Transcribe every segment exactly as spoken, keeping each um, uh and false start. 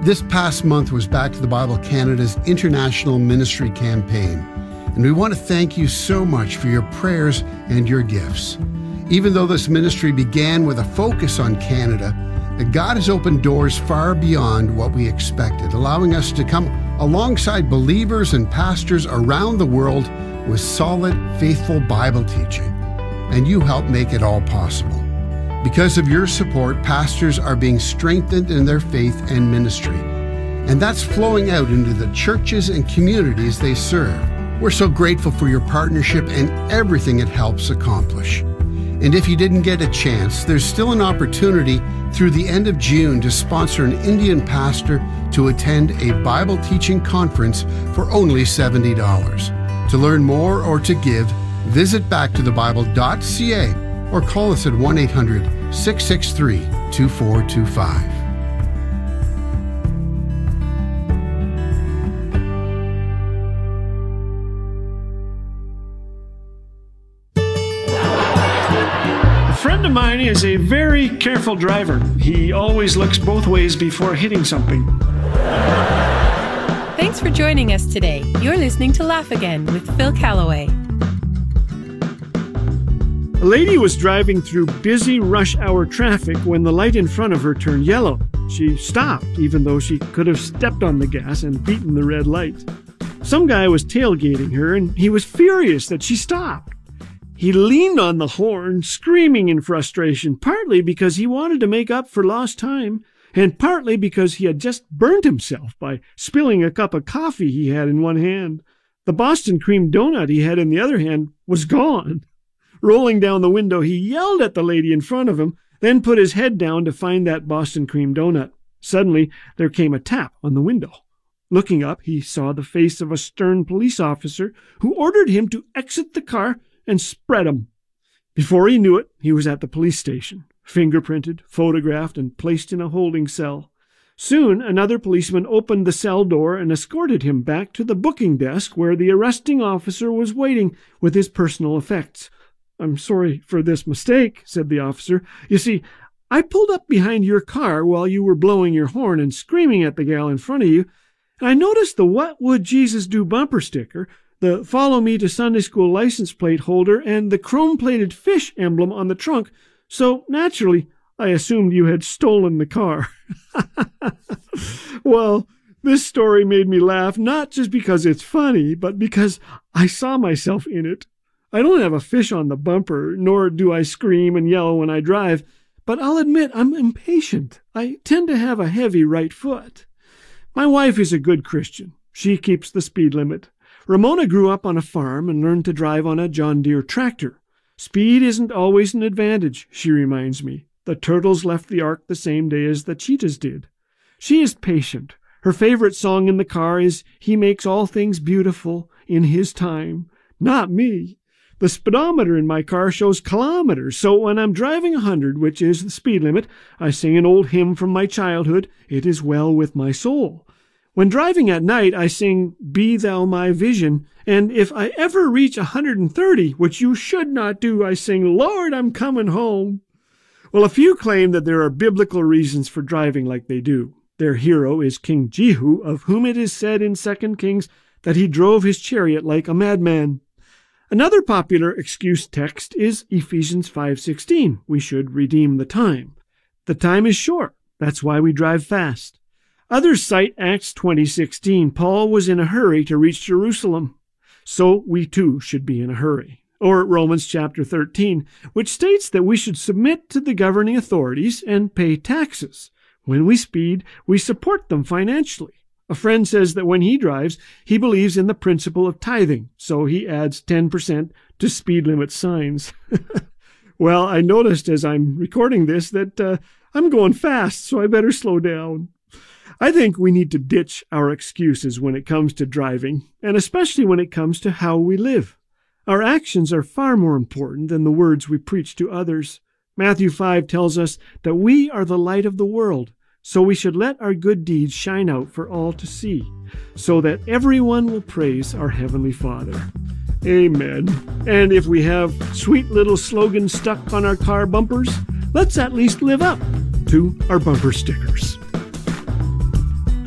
This past month was Back to the Bible Canada's international ministry campaign, and we want to thank you so much for your prayers and your gifts. Even though this ministry began with a focus on Canada, God has opened doors far beyond what we expected, allowing us to come alongside believers and pastors around the world with solid, faithful Bible teaching. And you help make it all possible. Because of your support, pastors are being strengthened in their faith and ministry. And that's flowing out into the churches and communities they serve. We're so grateful for your partnership and everything it helps accomplish. And if you didn't get a chance, there's still an opportunity through the end of June to sponsor an Indian pastor to attend a Bible teaching conference for only seventy dollars. To learn more or to give, visit back to the bible dot c a or call us at one eight hundred, six six three, two four two five. A friend of mine is a very careful driver. He always looks both ways before hitting something. Thanks for joining us today. You're listening to Laugh Again with Phil Callaway. A lady was driving through busy rush hour traffic when the light in front of her turned yellow. She stopped, even though she could have stepped on the gas and beaten the red light. Some guy was tailgating her, and he was furious that she stopped. He leaned on the horn, screaming in frustration, partly because he wanted to make up for lost time, and partly because he had just burnt himself by spilling a cup of coffee he had in one hand. The Boston cream donut he had in the other hand was gone. Rolling down the window, he yelled at the lady in front of him, then put his head down to find that Boston cream donut. Suddenly, there came a tap on the window. Looking up, he saw the face of a stern police officer who ordered him to exit the car and spread him. Before he knew it, he was at the police station, fingerprinted, photographed, and placed in a holding cell. Soon, another policeman opened the cell door and escorted him back to the booking desk where the arresting officer was waiting with his personal effects. "I'm sorry for this mistake," said the officer. "You see, I pulled up behind your car while you were blowing your horn and screaming at the gal in front of you, and I noticed the 'What Would Jesus Do' bumper sticker, the 'Follow Me to Sunday School' license plate holder, and the chrome-plated fish emblem on the trunk, so naturally I assumed you had stolen the car." Well, this story made me laugh, not just because it's funny, but because I saw myself in it. I don't have a fish on the bumper, nor do I scream and yell when I drive, but I'll admit I'm impatient. I tend to have a heavy right foot. My wife is a good Christian. She keeps the speed limit. Ramona grew up on a farm and learned to drive on a John Deere tractor. Speed isn't always an advantage, she reminds me. The turtles left the ark the same day as the cheetahs did. She is patient. Her favorite song in the car is "He Makes All Things Beautiful in His Time." Not me. The speedometer in my car shows kilometers, so when I'm driving a hundred, which is the speed limit, I sing an old hymn from my childhood, "It Is Well With My Soul." When driving at night, I sing "Be Thou My Vision," and if I ever reach one hundred thirty, which you should not do, I sing, "Lord, I'm coming home." Well, a few claim that there are biblical reasons for driving like they do. Their hero is King Jehu, of whom it is said in Second Kings that he drove his chariot like a madman. Another popular excuse text is Ephesians five sixteen. We should redeem the time. The time is short. That's why we drive fast. Others cite Acts twenty sixteen. Paul was in a hurry to reach Jerusalem. So we too should be in a hurry. Or Romans chapter thirteen, which states that we should submit to the governing authorities and pay taxes. When we speed, we support them financially. A friend says that when he drives, he believes in the principle of tithing, so he adds ten percent to speed limit signs. Well, I noticed as I'm recording this that uh, I'm going fast, so I better slow down. I think we need to ditch our excuses when it comes to driving, and especially when it comes to how we live. Our actions are far more important than the words we preach to others. Matthew five tells us that we are the light of the world. So we should let our good deeds shine out for all to see, so that everyone will praise our Heavenly Father. Amen. And if we have sweet little slogans stuck on our car bumpers, let's at least live up to our bumper stickers.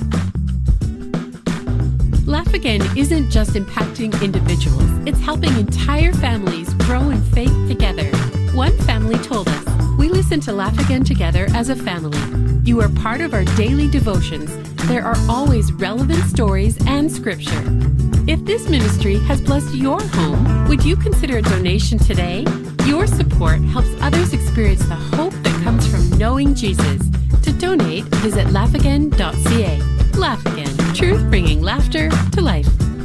Again isn't just impacting individuals, it's helping entire families grow in faith together. One family told us, "We listen to Laugh Again together as a family. You are part of our daily devotions. There are always relevant stories and scripture." If this ministry has blessed your home, would you consider a donation today? Your support helps others experience the hope that comes from knowing Jesus. To donate, visit laugh again dot c a. Laugh Again, truth bringing laughter to life.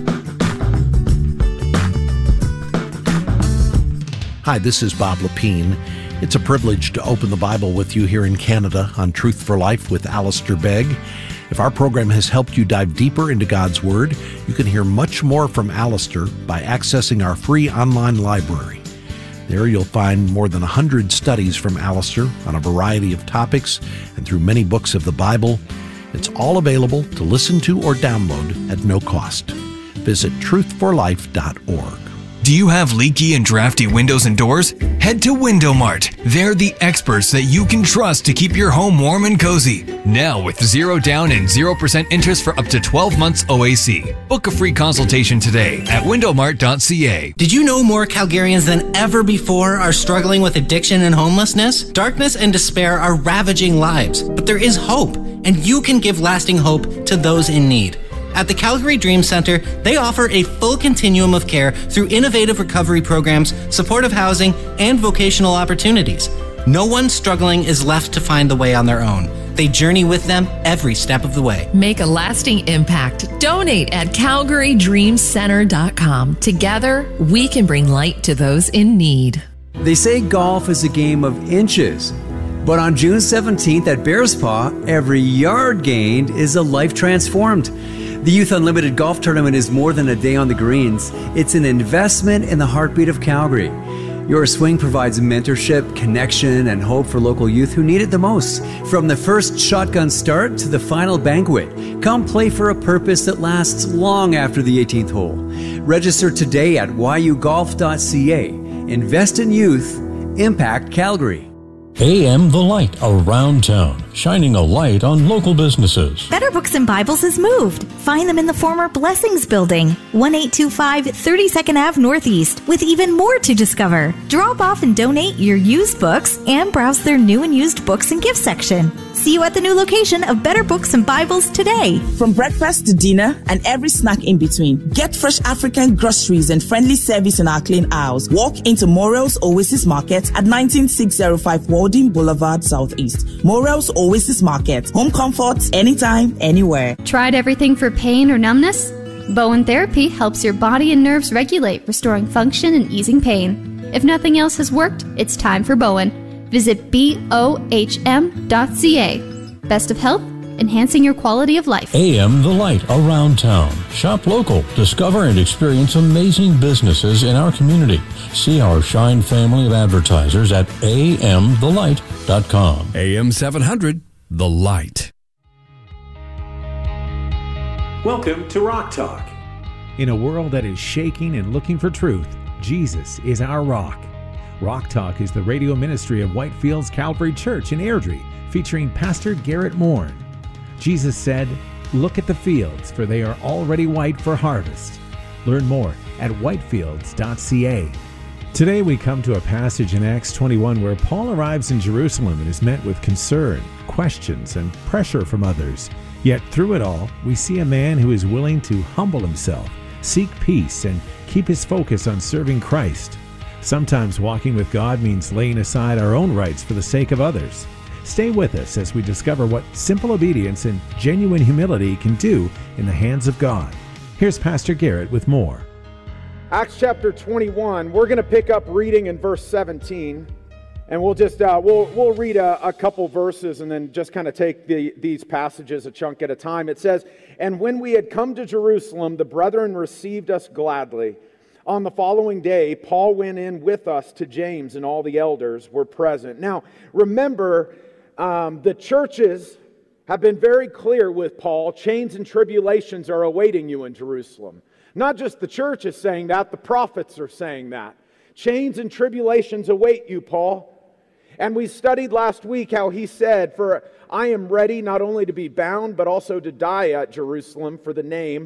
Hi, this is Bob Lepine. It's a privilege to open the Bible with you here in Canada on Truth for Life with Alistair Begg. If our program has helped you dive deeper into God's Word, you can hear much more from Alistair by accessing our free online library. There you'll find more than one hundred studies from Alistair on a variety of topics and through many books of the Bible. It's all available to listen to or download at no cost. Visit truth for life dot org. Do you have leaky and drafty windows and doors? Head to Window Mart. They're the experts that you can trust to keep your home warm and cozy. Now with zero down and zero percent interest for up to twelve months O A C. Book a free consultation today at window mart dot c a. Did you know more Calgarians than ever before are struggling with addiction and homelessness? Darkness and despair are ravaging lives, but there is hope, and you can give lasting hope to those in need. At the Calgary Dream Center, they offer a full continuum of care through innovative recovery programs, supportive housing, and vocational opportunities. No one struggling is left to find the way on their own. They journey with them every step of the way. Make a lasting impact. Donate at calgary dream center dot com. Together, we can bring light to those in need. They say golf is a game of inches. But on June seventeenth at Bears Paw, every yard gained is a life transformed. The Youth Unlimited Golf Tournament is more than a day on the greens. It's an investment in the heartbeat of Calgary. Your swing provides mentorship, connection, and hope for local youth who need it the most. From the first shotgun start to the final banquet, come play for a purpose that lasts long after the eighteenth hole. Register today at y u golf dot c a. Invest in youth. Impact Calgary. A M The Light around town, shining a light on local businesses. Better Books and Bibles has moved. Find them in the former Blessings Building, one eight two five thirty-second Avenue Northeast, with even more to discover. Drop off and donate your used books and browse their new and used books and gift section. See you at the new location of Better Books and Bibles today. From breakfast to dinner and every snack in between, get fresh African groceries and friendly service in our clean aisles. Walk into Morel's Oasis Market at nineteen six oh five Walding Boulevard Southeast. Morel's Oasis Market. Home comfort, anytime, anywhere. Tried everything for pain or numbness? Bowen Therapy helps your body and nerves regulate, restoring function and easing pain. If nothing else has worked, it's time for Bowen. Visit B O H M dot C A. Best of health, enhancing your quality of life. A M The Light around town. Shop local. Discover and experience amazing businesses in our community. See our Shine family of advertisers at a m the light dot com. A M seven hundred, The Light. Welcome to Rock Talk. In a world that is shaking and looking for truth, Jesus is our rock. Rock Talk is the radio ministry of Whitefields Calvary Church in Airdrie, featuring Pastor Garrett Mourn. Jesus said, "Look at the fields, for they are already white for harvest." Learn more at whitefields dot c a. Today we come to a passage in Acts twenty-one where Paul arrives in Jerusalem and is met with concern, questions, and pressure from others. Yet through it all, we see a man who is willing to humble himself, seek peace, and keep his focus on serving Christ. Sometimes walking with God means laying aside our own rights for the sake of others. Stay with us as we discover what simple obedience and genuine humility can do in the hands of God. Here's Pastor Garrett with more. Acts chapter twenty-one, we're going to pick up reading in verse seventeen, and we'll just uh, we'll we'll read a, a couple verses and then just kind of take the, these passages a chunk at a time. It says, "And when we had come to Jerusalem, the brethren received us gladly. On the following day, Paul went in with us to James, and all the elders were present." Now, remember, um, the churches have been very clear with Paul. Chains and tribulations are awaiting you in Jerusalem. Not just the church is saying that, the prophets are saying that. Chains and tribulations await you, Paul. And we studied last week how he said, "For I am ready not only to be bound, but also to die at Jerusalem for the name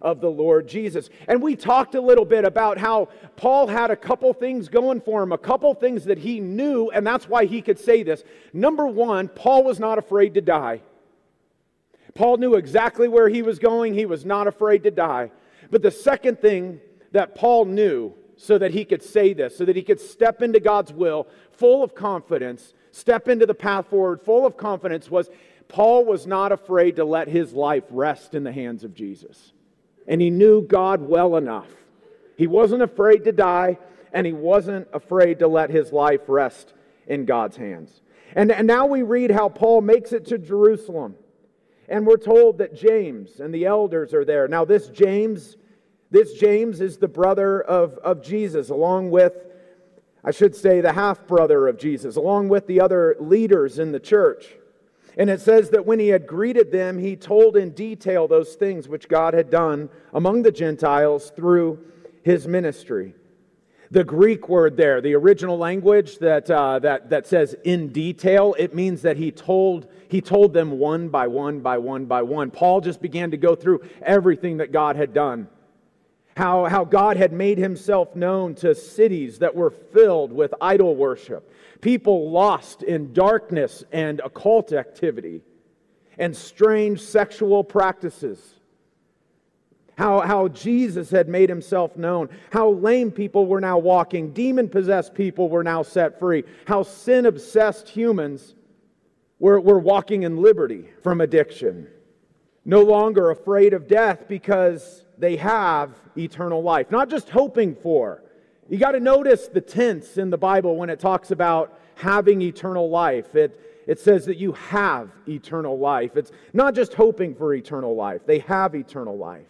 of the Lord Jesus. And we talked a little bit about how Paul had a couple things going for him, a couple things that he knew, and that's why he could say this. Number one, Paul was not afraid to die. Paul knew exactly where he was going. He was not afraid to die. But the second thing that Paul knew, so that he could say this, so that he could step into God's will full of confidence, step into the path forward full of confidence, was Paul was not afraid to let his life rest in the hands of Jesus. And he knew God well enough. He wasn't afraid to die, and he wasn't afraid to let his life rest in God's hands. And, and now we read how Paul makes it to Jerusalem. And we're told that James and the elders are there. Now this James, this James is the brother of, of Jesus, along with, I should say, the half-brother of Jesus, along with the other leaders in the church. And it says that when he had greeted them, he told in detail those things which God had done among the Gentiles through his ministry. The Greek word there, the original language that uh, that that says in detail, it means that he told he told them one by one by one by one. Paul just began to go through everything that God had done. How, how God had made himself known to cities that were filled with idol worship. People lost in darkness and occult activity and strange sexual practices. How, how Jesus had made himself known. How lame people were now walking. Demon-possessed people were now set free. How sin-obsessed humans were, were walking in liberty from addiction. No longer afraid of death because they have eternal life. Not just hoping for. You got to notice the tense in the Bible when it talks about having eternal life. It, it says that you have eternal life. It's not just hoping for eternal life. They have eternal life.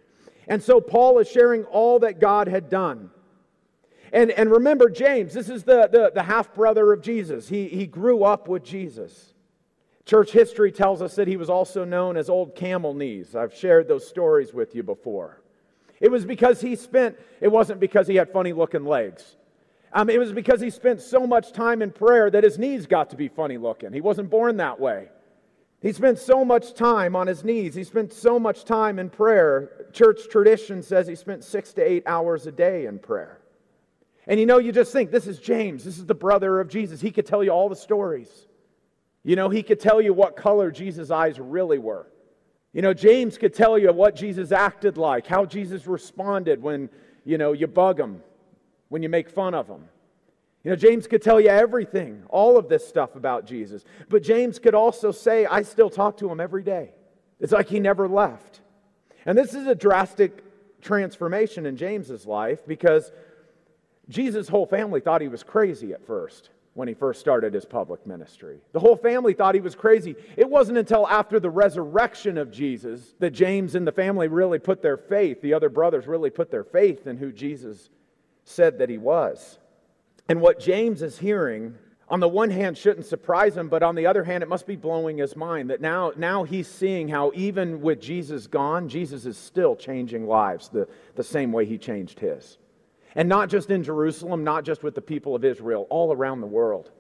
And so Paul is sharing all that God had done. And, and remember, James, this is the, the, the half-brother of Jesus. He, he grew up with Jesus. Church history tells us that he was also known as Old Camel Knees. I've shared those stories with you before. It was because he spent, it wasn't because he had funny-looking legs. Um, it was because he spent so much time in prayer that his knees got to be funny-looking. He wasn't born that way. He spent so much time on his knees. He spent so much time in prayer. Church tradition says he spent six to eight hours a day in prayer. And you know, you just think, this is James. This is the brother of Jesus. He could tell you all the stories. You know, he could tell you what color Jesus' eyes really were. You know, James could tell you what Jesus acted like, how Jesus responded when, you know, you bug him, when you make fun of him. You know, James could tell you everything, all of this stuff about Jesus. But James could also say, I still talk to him every day. It's like he never left. And this is a drastic transformation in James's life because Jesus' whole family thought he was crazy at first when he first started his public ministry. The whole family thought he was crazy. It wasn't until after the resurrection of Jesus that James and the family really put their faith, the other brothers really put their faith in who Jesus said that he was. And what James is hearing, on the one hand, shouldn't surprise him, but on the other hand, it must be blowing his mind that now, now he's seeing how even with Jesus gone, Jesus is still changing lives the, the same way he changed his. And not just in Jerusalem, not just with the people of Israel, all around the world.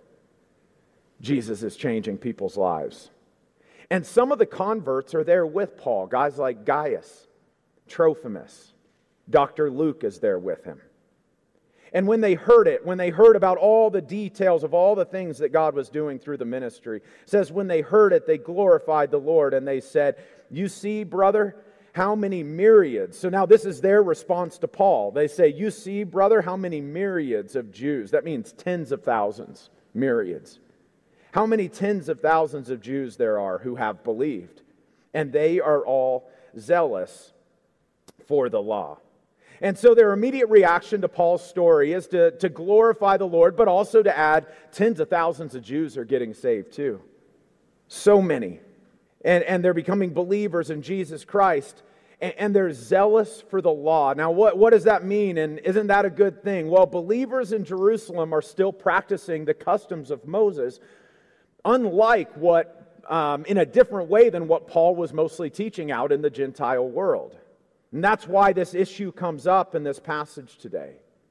Jesus is changing people's lives. And some of the converts are there with Paul, guys like Gaius, Trophimus, Doctor Luke is there with him. And when they heard it, when they heard about all the details of all the things that God was doing through the ministry, it says when they heard it, they glorified the Lord and they said, you see, brother, how many myriads. So now this is their response to Paul. They say, you see, brother, how many myriads of Jews. That means tens of thousands, myriads. How many tens of thousands of Jews there are who have believed. And they are all zealous for the law. And so their immediate reaction to Paul's story is to, to glorify the Lord, but also to add tens of thousands of Jews are getting saved too. So many. And, and they're becoming believers in Jesus Christ. And, and they're zealous for the law. Now, what, what does that mean? And isn't that a good thing? Well, believers in Jerusalem are still practicing the customs of Moses, unlike what, um, in a different way than what Paul was mostly teaching out in the Gentile world. And that's why this issue comes up in this passage today.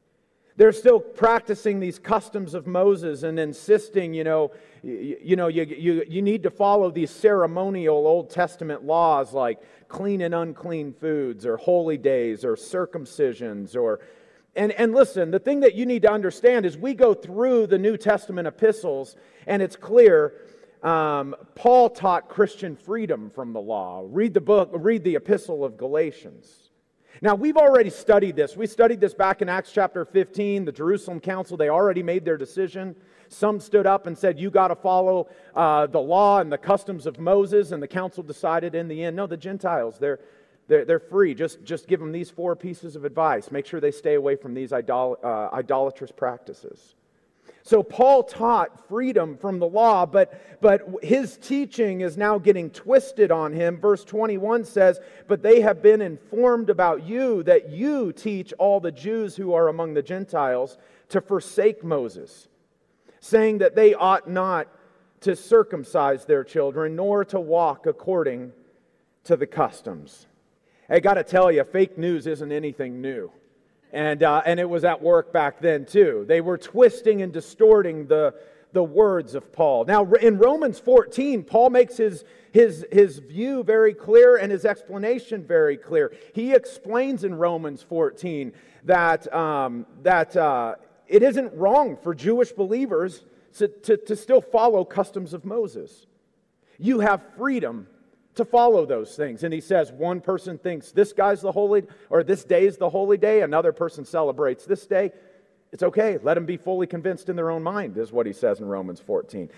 They're still practicing these customs of Moses and insisting, you know, you, you know, you, you, you need to follow these ceremonial Old Testament laws like clean and unclean foods or holy days or circumcisions or... And, and listen, the thing that you need to understand is we go through the New Testament epistles and it's clear um, Paul taught Christian freedom from the law. Read the book, read the epistle of Galatians. Now, we've already studied this. We studied this back in Acts chapter fifteen, the Jerusalem Council. They already made their decision. Some stood up and said, you got to follow uh, the law and the customs of Moses, and the council decided in the end, no, the Gentiles, they're, they're, they're free. Just, just give them these four pieces of advice. Make sure they stay away from these idol, uh, idolatrous practices. So Paul taught freedom from the law, but, but his teaching is now getting twisted on him. Verse twenty-one says, but they have been informed about you that you teach all the Jews who are among the Gentiles to forsake Moses, saying that they ought not to circumcise their children, nor to walk according to the customs. I got to tell you, fake news isn't anything new. And uh, and it was at work back then too. They were twisting and distorting the, the words of Paul. Now in Romans fourteen, Paul makes his, his, his view very clear and his explanation very clear. He explains in Romans fourteen that, um, that uh, it isn't wrong for Jewish believers to, to, to still follow customs of Moses. You have freedom to follow those things. And he says one person thinks this guy's the holy, or this day is the holy day. Another person celebrates this day. It's okay. Let them be fully convinced in their own mind, is what he says in Romans fourteen.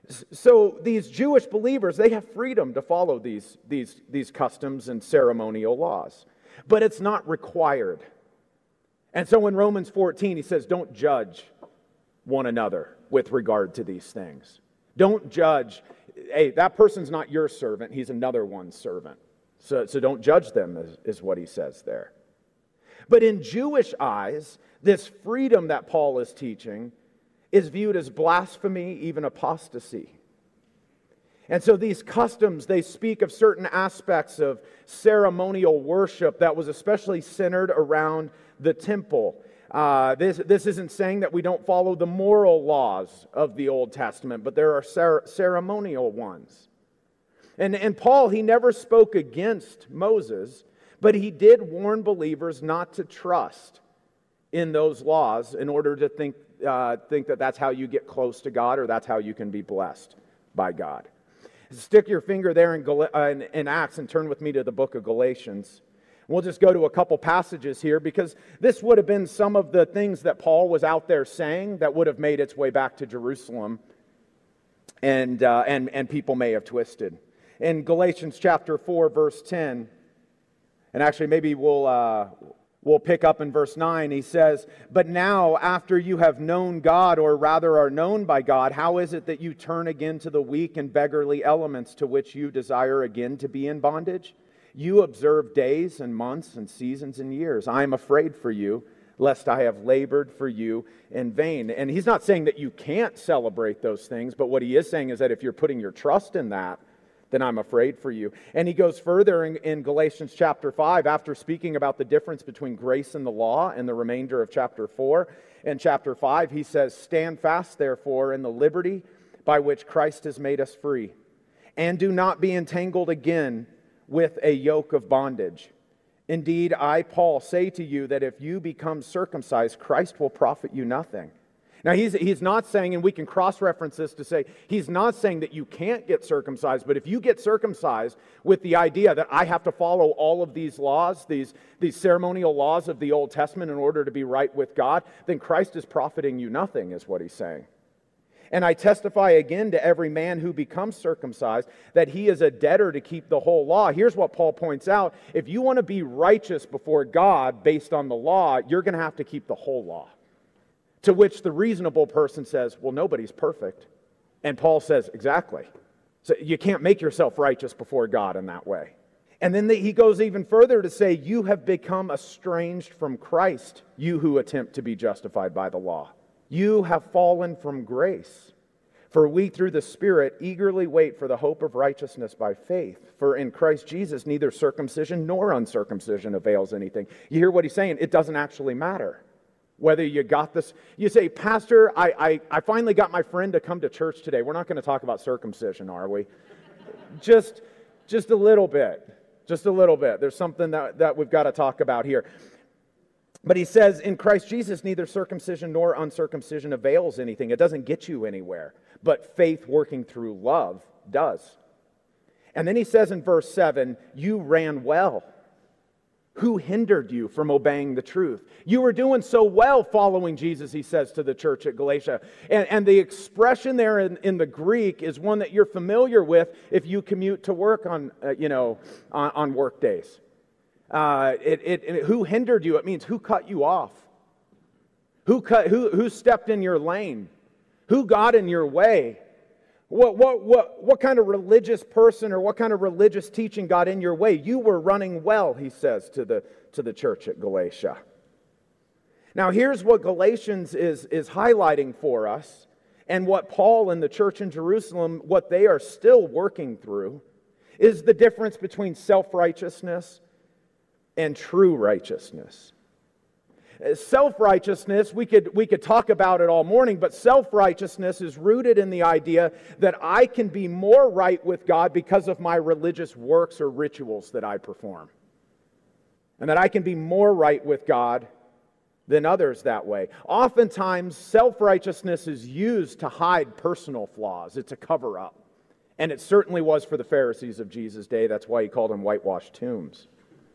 So these Jewish believers, they have freedom to follow these, these, these customs and ceremonial laws. But it's not required. And so in Romans fourteen, he says, don't judge one another with regard to these things. Don't judge. Hey, that person's not your servant. He's another one's servant. So, so don't judge them, is, is what he says there. But in Jewish eyes, this freedom that Paul is teaching is viewed as blasphemy, even apostasy. And so these customs, they speak of certain aspects of ceremonial worship that was especially centered around the temple. Uh, this, this isn't saying that we don't follow the moral laws of the Old Testament, but there are cer- ceremonial ones. And, and Paul, he never spoke against Moses, but he did warn believers not to trust in those laws in order to think, uh, think that that's how you get close to God or that's how you can be blessed by God. Stick your finger there in, Gal- uh, in, in Acts and turn with me to the book of Galatians. We'll just go to a couple passages here because this would have been some of the things that Paul was out there saying that would have made its way back to Jerusalem, and uh, and and people may have twisted. In Galatians chapter four, verse ten, and actually maybe we'll uh, we'll pick up in verse nine. He says, "But now, after you have known God, or rather are known by God, how is it that you turn again to the weak and beggarly elements to which you desire again to be in bondage? You observe days and months and seasons and years. I am afraid for you, lest I have labored for you in vain." And he's not saying that you can't celebrate those things, but what he is saying is that if you're putting your trust in that, then I'm afraid for you. And he goes further in, in Galatians chapter five, after speaking about the difference between grace and the law in the remainder of chapter four. In chapter five, he says, "Stand fast, therefore, in the liberty by which Christ has made us free, and do not be entangled again with a yoke of bondage. Indeed, I, Paul, say to you that if you become circumcised, Christ will profit you nothing." Now, he's, he's not saying, and we can cross-reference this to say, he's not saying that you can't get circumcised, but if you get circumcised with the idea that I have to follow all of these laws, these, these ceremonial laws of the Old Testament in order to be right with God, then Christ is profiting you nothing, is what he's saying. "And I testify again to every man who becomes circumcised that he is a debtor to keep the whole law." Here's what Paul points out. If you want to be righteous before God based on the law, you're going to have to keep the whole law. To which the reasonable person says, well, nobody's perfect. And Paul says, exactly. So you can't make yourself righteous before God in that way. And then the, he goes even further to say, you have become estranged from Christ, you who attempt to be justified by the law. You have fallen from grace. For we through the Spirit eagerly wait for the hope of righteousness by faith. For in Christ Jesus neither circumcision nor uncircumcision avails anything. You hear what he's saying? It doesn't actually matter. Whether you got this, you say, Pastor, I, I, I finally got my friend to come to church today. We're not going to talk about circumcision, are we? just, just a little bit. Just a little bit. There's something that, that we've got to talk about here. But he says, in Christ Jesus, neither circumcision nor uncircumcision avails anything. It doesn't get you anywhere. But faith working through love does. And then he says in verse seven, you ran well. Who hindered you from obeying the truth? You were doing so well following Jesus, he says to the church at Galatia. And, and the expression there in, in the Greek is one that you're familiar with if you commute to work on, uh, you know, on, on work days. Uh, it, it, it, who hindered you? It means who cut you off? Who cut? Who, who stepped in your lane? Who got in your way? What, what, what, what kind of religious person or what kind of religious teaching got in your way? You were running well, he says to the, to the church at Galatia. Now here's what Galatians is, is highlighting for us, and what Paul and the church in Jerusalem, what they are still working through, is the difference between self-righteousness and true righteousness. Self-righteousness, we could, we could talk about it all morning, but self-righteousness is rooted in the idea that I can be more right with God because of my religious works or rituals that I perform. And that I can be more right with God than others that way. Oftentimes, self-righteousness is used to hide personal flaws. It's a cover-up. And it certainly was for the Pharisees of Jesus' day. That's why he called them whitewashed tombs.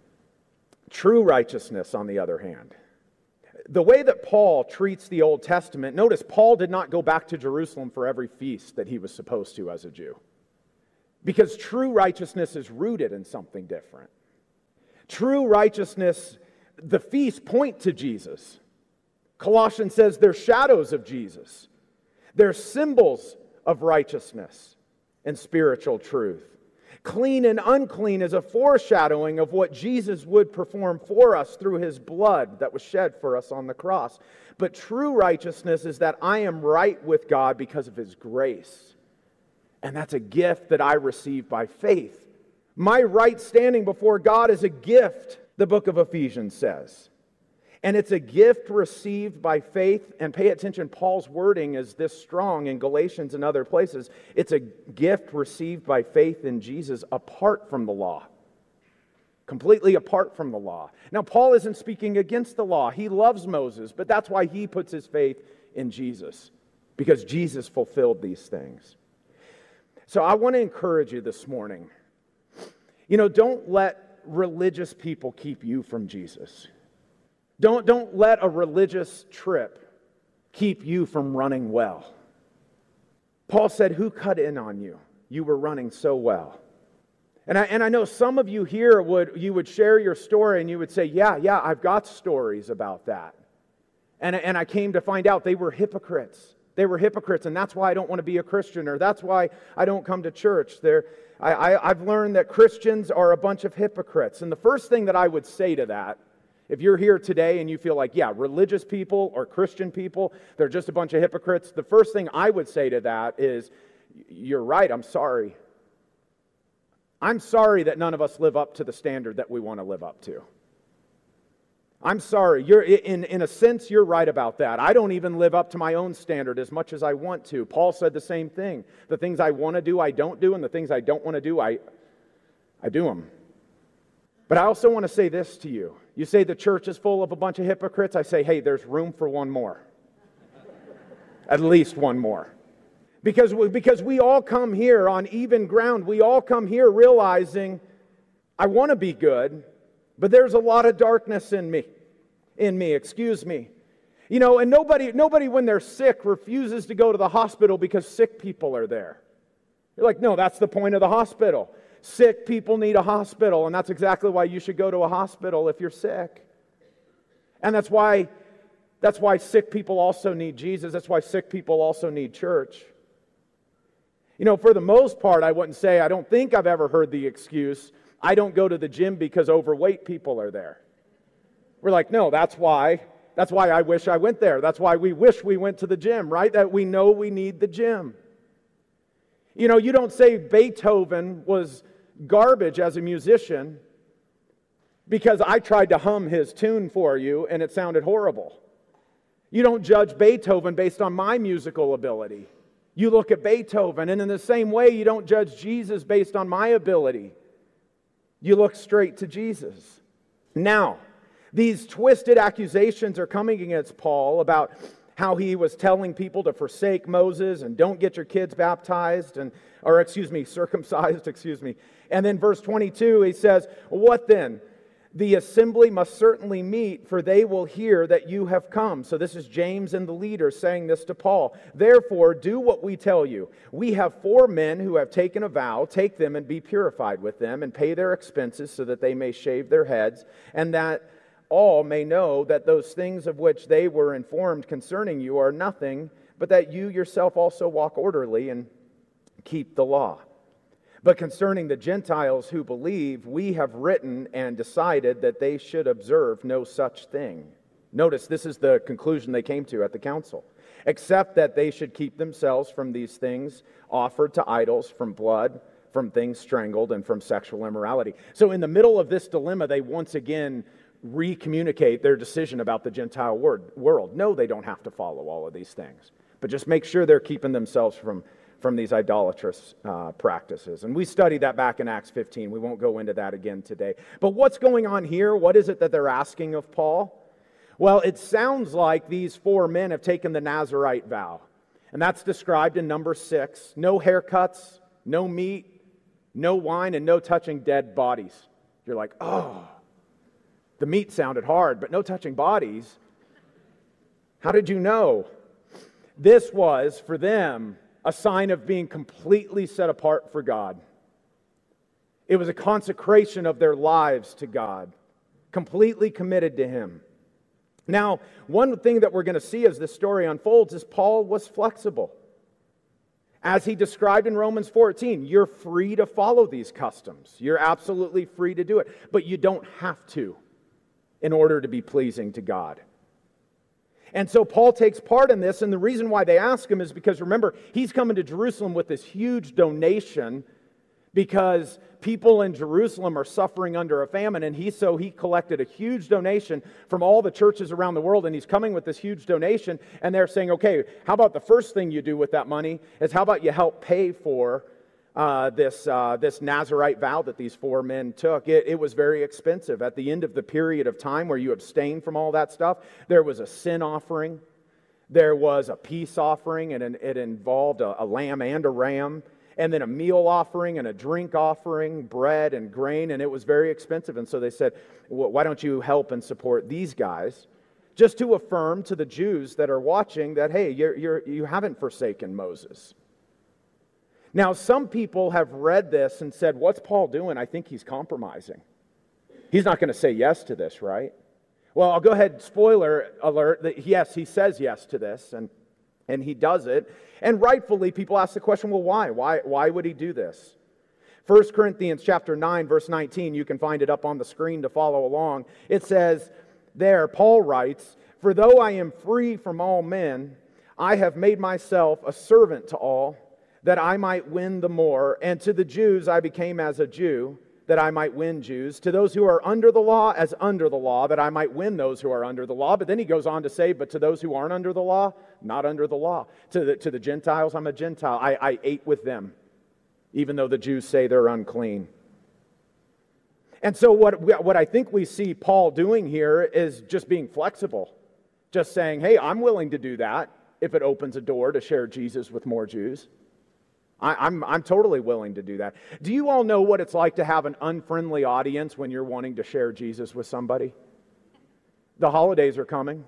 True righteousness, on the other hand, the way that Paul treats the Old Testament, notice Paul did not go back to Jerusalem for every feast that he was supposed to as a Jew. Because true righteousness is rooted in something different. True righteousness, the feasts point to Jesus. Colossians says they're shadows of Jesus. They're symbols of righteousness and spiritual truth. Clean and unclean is a foreshadowing of what Jesus would perform for us through his blood that was shed for us on the cross. But true righteousness is that I am right with God because of his grace. And that's a gift that I receive by faith. My right standing before God is a gift, the book of Ephesians says. And it's a gift received by faith. And pay attention, Paul's wording is this strong in Galatians and other places. It's a gift received by faith in Jesus apart from the law. Completely apart from the law. Now, Paul isn't speaking against the law. He loves Moses, but that's why he puts his faith in Jesus. Because Jesus fulfilled these things. So I want to encourage you this morning. You know, don't let religious people keep you from Jesus. Don't, don't let a religious trip keep you from running well. Paul said, who cut in on you? You were running so well. And I, and I know some of you here would, you would share your story and you would say, yeah, yeah, I've got stories about that. And, and I came to find out they were hypocrites. They were hypocrites, and that's why I don't want to be a Christian, or that's why I don't come to church. They're, I, I, I've learned that Christians are a bunch of hypocrites. And the first thing that I would say to that, if you're here today and you feel like, yeah, religious people or Christian people, they're just a bunch of hypocrites, the first thing I would say to that is, you're right, I'm sorry. I'm sorry that none of us live up to the standard that we want to live up to. I'm sorry. You're, in, in a sense, you're right about that. I don't even live up to my own standard as much as I want to. Paul said the same thing. The things I want to do, I don't do, and the things I don't want to do, I, I do them. But I also want to say this to you. You say the church is full of a bunch of hypocrites. I say, hey, there's room for one more. At least one more. Because we, because we all come here on even ground. We all come here realizing, I want to be good, but there's a lot of darkness in me. In me, excuse me. You know, and nobody, nobody when they're sick refuses to go to the hospital because sick people are there. You're like, no, that's the point of the hospital. Sick people need a hospital, and that's exactly why you should go to a hospital if you're sick. And that's why, that's why sick people also need Jesus. That's why sick people also need church. You know, for the most part, I wouldn't say, I don't think I've ever heard the excuse, I don't go to the gym because overweight people are there. We're like, no, that's why. That's why I wish I went there. That's why we wish we went to the gym, right? That we know we need the gym. You know, you don't say Beethoven was garbage as a musician because I tried to hum his tune for you and it sounded horrible. You don't judge Beethoven based on my musical ability. You look at Beethoven, and in the same way, you don't judge Jesus based on my ability. You look straight to Jesus. Now, these twisted accusations are coming against Paul about how he was telling people to forsake Moses and don't get your kids baptized, and or excuse me, circumcised, excuse me. And then verse twenty-two, he says, what then? The assembly must certainly meet, for they will hear that you have come. So this is James and the leaders saying this to Paul. Therefore, do what we tell you. We have four men who have taken a vow. Take them and be purified with them, and pay their expenses so that they may shave their heads, and that all may know that those things of which they were informed concerning you are nothing, but that you yourself also walk orderly and keep the law. But concerning the Gentiles who believe, we have written and decided that they should observe no such thing. Notice this is the conclusion they came to at the council. Except that they should keep themselves from these things offered to idols, from blood, from things strangled, and from sexual immorality. So in the middle of this dilemma, they once again re-communicate their decision about the Gentile world. No, they don't have to follow all of these things. But just make sure they're keeping themselves from from these idolatrous uh, practices. And we studied that back in Acts fifteen. We won't go into that again today. But what's going on here? What is it that they're asking of Paul? Well, it sounds like these four men have taken the Nazirite vow. And that's described in number six. No haircuts, no meat, no wine, and no touching dead bodies. You're like, oh, the meat sounded hard, but no touching bodies. How did you know? This was, for them, a sign of being completely set apart for God. It was a consecration of their lives to God, completely committed to Him. Now, one thing that we're going to see as this story unfolds is Paul was flexible. As he described in Romans fourteen, you're free to follow these customs. You're absolutely free to do it, but you don't have to in order to be pleasing to God. And so Paul takes part in this, and the reason why they ask him is because, remember, he's coming to Jerusalem with this huge donation because people in Jerusalem are suffering under a famine, and he so he collected a huge donation from all the churches around the world, and he's coming with this huge donation, and they're saying, okay, how about the first thing you do with that money is how about you help pay for Uh, this uh, this Nazirite vow that these four men took. It, it was very expensive. At the end of the period of time where you abstained from all that stuff, there was a sin offering, there was a peace offering, and it involved a, a lamb and a ram, and then a meal offering and a drink offering, bread and grain, and it was very expensive. And so they said, well, why don't you help and support these guys? Just to affirm to the Jews that are watching that, hey, you're, you're, you haven't forsaken Moses. Now, some people have read this and said, what's Paul doing? I think he's compromising. He's not going to say yes to this, right? Well, I'll go ahead, spoiler alert, that yes, he says yes to this, and, and he does it. And rightfully, people ask the question, well, why? Why, why would he do this? First Corinthians chapter nine, verse nineteen, you can find it up on the screen to follow along. It says there, Paul writes, for though I am free from all men, I have made myself a servant to all, that I might win the more. And to the Jews I became as a Jew, that I might win Jews. To those who are under the law, as under the law, that I might win those who are under the law. But then he goes on to say, but to those who aren't under the law, not under the law. To the, to the Gentiles, I'm a Gentile. I, I ate with them, even though the Jews say they're unclean. And so what, what I think we see Paul doing here is just being flexible. Just saying, hey, I'm willing to do that if it opens a door to share Jesus with more Jews. I'm, I'm totally willing to do that. Do you all know what it's like to have an unfriendly audience when you're wanting to share Jesus with somebody? The holidays are coming.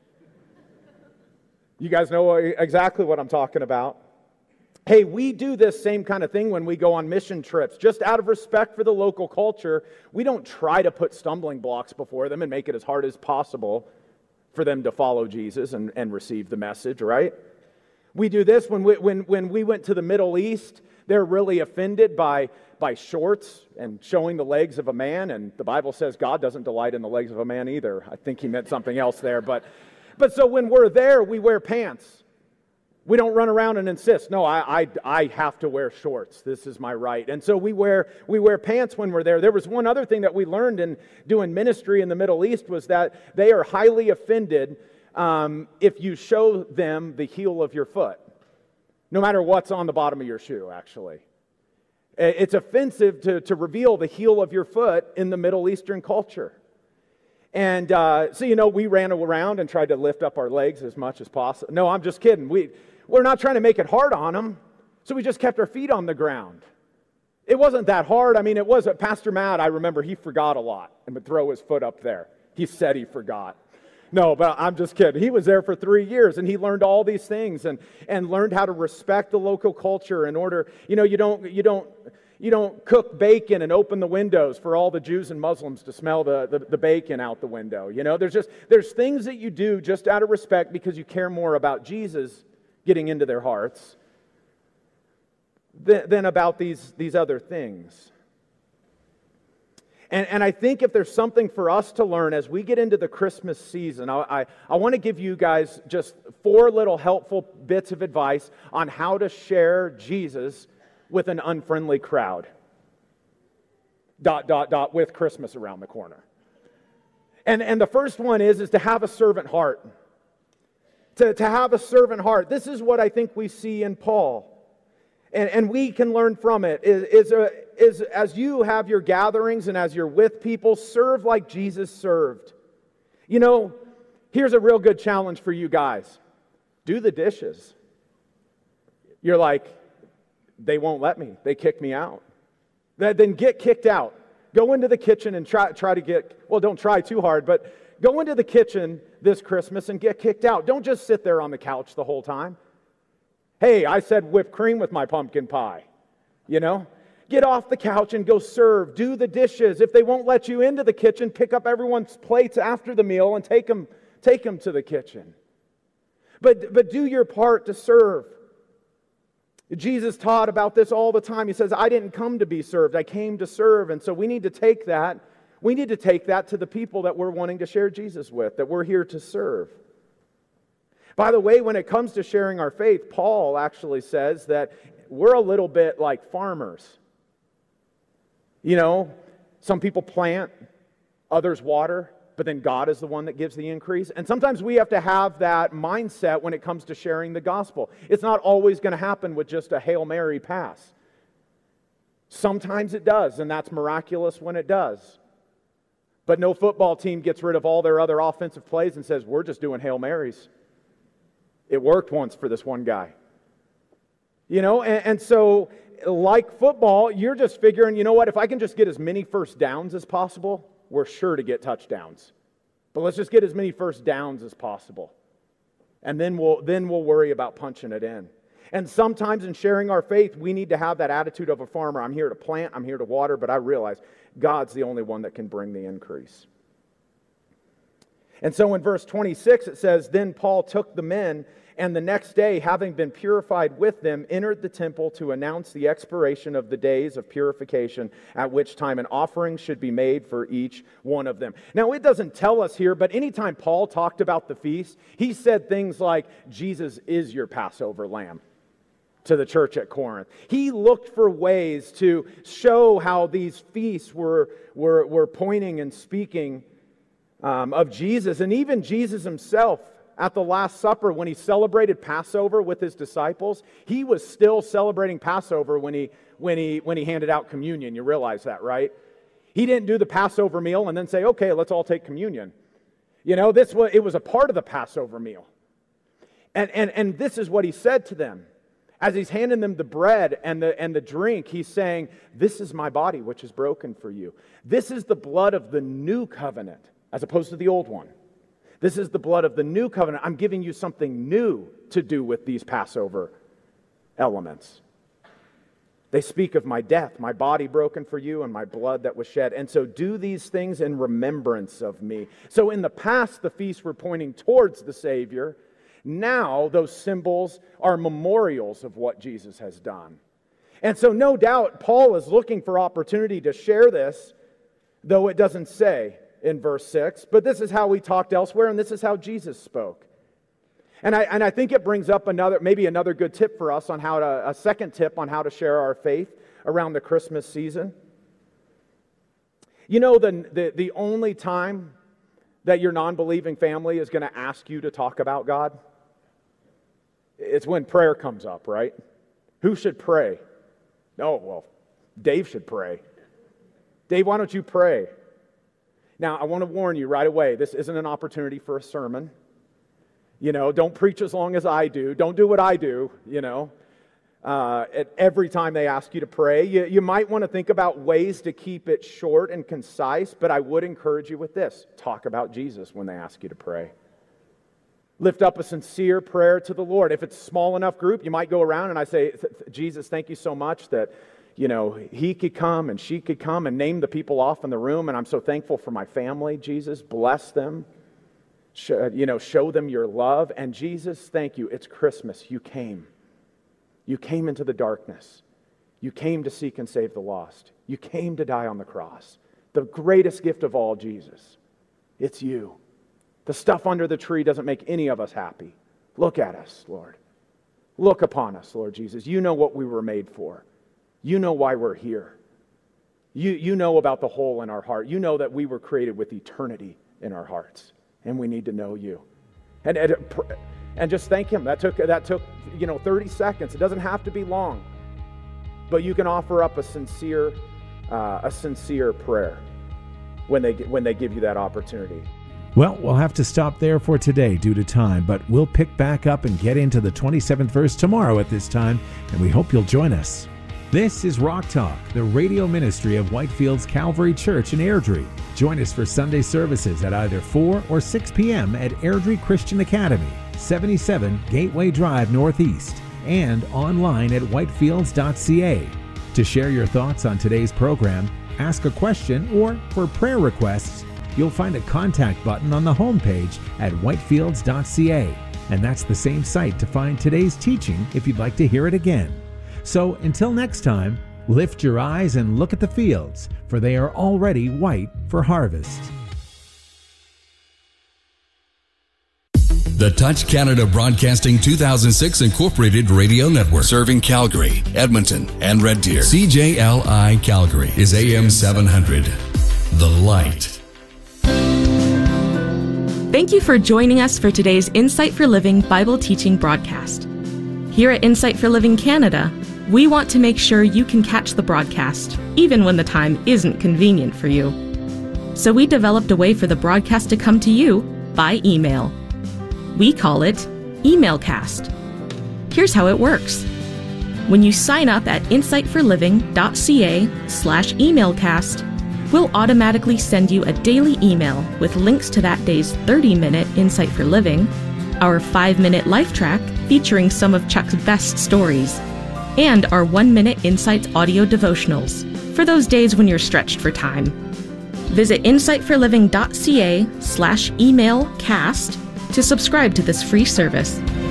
You guys know exactly what I'm talking about. Hey, we do this same kind of thing when we go on mission trips. Just out of respect for the local culture, we don't try to put stumbling blocks before them and make it as hard as possible for them to follow Jesus and, and receive the message, right? We do this when we, when, when we went to the Middle East. They're really offended by, by shorts and showing the legs of a man, and the Bible says God doesn't delight in the legs of a man either. I think he meant something else there. But, but so when we're there, we wear pants. We don't run around and insist, no, I, I, I have to wear shorts. This is my right. And so we wear, we wear pants when we're there. There was one other thing that we learned in doing ministry in the Middle East was that they are highly offended um, if you show them the heel of your foot, no matter what's on the bottom of your shoe, actually. It's offensive to, to reveal the heel of your foot in the Middle Eastern culture. And uh, so, you know, we ran around and tried to lift up our legs as much as possible. No, I'm just kidding. We, we're not trying to make it hard on them. So we just kept our feet on the ground. It wasn't that hard. I mean, it was. Pastor Matt, I remember, he forgot a lot and would throw his foot up there. He said he forgot. No, but I'm just kidding. He was there for three years and he learned all these things and, and learned how to respect the local culture in order, you know, you don't, you don't, you don't cook bacon and open the windows for all the Jews and Muslims to smell the, the, the bacon out the window. You know, there's just, there's things that you do just out of respect because you care more about Jesus getting into their hearts than, than about these, these other things. And, and I think if there's something for us to learn as we get into the Christmas season, I, I, I want to give you guys just four little helpful bits of advice on how to share Jesus with an unfriendly crowd. Dot, dot, dot, with Christmas around the corner. And, and the first one is, is to have a servant heart. To, to have a servant heart. This is what I think we see in Paul. And, and we can learn from it, is, is, a, is as you have your gatherings and as you're with people, serve like Jesus served. You know, here's a real good challenge for you guys. Do the dishes. You're like, they won't let me. They kick me out. Then get kicked out. Go into the kitchen and try, try to get, well, don't try too hard, but go into the kitchen this Christmas and get kicked out. Don't just sit there on the couch the whole time. Hey, I said whipped cream with my pumpkin pie. You know? Get off the couch and go serve. Do the dishes. If they won't let you into the kitchen, pick up everyone's plates after the meal and take them, take them to the kitchen. But, but do your part to serve. Jesus taught about this all the time. He says, I didn't come to be served. I came to serve. And so we need to take that. We need to take that to the people that we're wanting to share Jesus with, that we're here to serve. By the way, when it comes to sharing our faith, Paul actually says that we're a little bit like farmers. You know, some people plant, others water, but then God is the one that gives the increase. And sometimes we have to have that mindset when it comes to sharing the gospel. It's not always going to happen with just a Hail Mary pass. Sometimes it does, and that's miraculous when it does. But no football team gets rid of all their other offensive plays and says, we're just doing Hail Marys. It worked once for this one guy. You know, and, and so like football, you're just figuring, you know what, if I can just get as many first downs as possible, we're sure to get touchdowns. But let's just get as many first downs as possible. And then we'll then we'll worry about punching it in. And sometimes in sharing our faith, we need to have that attitude of a farmer. I'm here to plant, I'm here to water, but I realize God's the only one that can bring the increase. And so in verse twenty-six it says, Then Paul took the men, and the next day, having been purified with them, entered the temple to announce the expiration of the days of purification, at which time an offering should be made for each one of them. Now, it doesn't tell us here, but anytime Paul talked about the feast, he said things like, Jesus is your Passover lamb, to the church at Corinth. He looked for ways to show how these feasts were, were, were pointing and speaking um, of Jesus. And even Jesus himself, at the Last Supper, when he celebrated Passover with his disciples, he was still celebrating Passover when he, when he, when he handed out communion. You realize that, right? He didn't do the Passover meal and then say, okay, let's all take communion. You know, this was, it was a part of the Passover meal. And, and, and this is what he said to them. As he's handing them the bread and the, and the drink, he's saying, this is my body, which is broken for you. This is the blood of the new covenant, as opposed to the old one. This is the blood of the new covenant. I'm giving you something new to do with these Passover elements. They speak of my death, my body broken for you, and my blood that was shed. And so do these things in remembrance of me. So in the past, the feasts were pointing towards the Savior. Now, those symbols are memorials of what Jesus has done. And so no doubt, Paul is looking for opportunity to share this, though it doesn't say in verse six, but this is how we talked elsewhere, and this is how Jesus spoke. And I, and I think it brings up another, maybe another good tip for us on how to, a second tip on how to share our faith around the Christmas season. You know, the, the, the only time that your non-believing family is going to ask you to talk about God? It's when prayer comes up, right? Who should pray? Oh, well, Dave should pray. Dave, why don't you pray? Now, I want to warn you right away, this isn't an opportunity for a sermon. You know, don't preach as long as I do. Don't do what I do, you know. Uh, at every time they ask you to pray, you, you might want to think about ways to keep it short and concise, but I would encourage you with this. Talk about Jesus when they ask you to pray. Lift up a sincere prayer to the Lord. If it's a small enough group, you might go around and I say, Jesus, thank you so much that, you know, he could come and she could come, and name the people off in the room, and I'm so thankful for my family, Jesus. Bless them. Show, you know, show them your love. And Jesus, thank you. It's Christmas. You came. You came into the darkness. You came to seek and save the lost. You came to die on the cross. The greatest gift of all, Jesus. It's you. The stuff under the tree doesn't make any of us happy. Look at us, Lord. Look upon us, Lord Jesus. You know what we were made for. You know why we're here. You, you know about the hole in our heart. You know that we were created with eternity in our hearts. And we need to know you. And, and, and just thank Him. That took, that took, you know, thirty seconds. It doesn't have to be long. But you can offer up a sincere, uh, a sincere prayer when they, when they give you that opportunity. Well, we'll have to stop there for today due to time, but we'll pick back up and get into the twenty-seventh verse tomorrow at this time, and we hope you'll join us. This is Rock Talk, the radio ministry of Whitefields Calvary Church in Airdrie. Join us for Sunday services at either four or six p.m. at Airdrie Christian Academy, seventy-seven Gateway Drive Northeast, and online at whitefields dot c a. To share your thoughts on today's program, ask a question, or for prayer requests, you'll find a contact button on the homepage at whitefields dot c a. And that's the same site to find today's teaching if you'd like to hear it again. So until next time, lift your eyes and look at the fields, for they are already white for harvest. The Touch Canada Broadcasting two thousand six Incorporated Radio Network, serving Calgary, Edmonton, and Red Deer. C J L I Calgary is A M seven hundred. The Light. Thank you for joining us for today's Insight for Living Bible teaching broadcast. Here at Insight for Living Canada, we want to make sure you can catch the broadcast, even when the time isn't convenient for you. So we developed a way for the broadcast to come to you by email. We call it Emailcast. Here's how it works. When you sign up at insight for living dot c a slash emailcast, we'll automatically send you a daily email with links to that day's thirty-minute Insight for Living, our five-minute life track featuring some of Chuck's best stories, and our one-minute Insights audio devotionals for those days when you're stretched for time. Visit insight for living dot c a slash emailcast to subscribe to this free service.